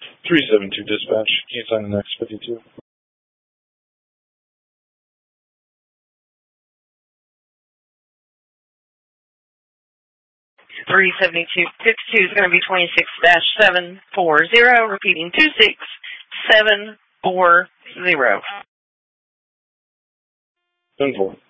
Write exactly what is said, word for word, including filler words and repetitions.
three seven two dispatch. Can you sign the next fifty-two? three seventy-two fifty-two is going to be twenty-six dash seven four zero, repeating two six seven four zero. ten four.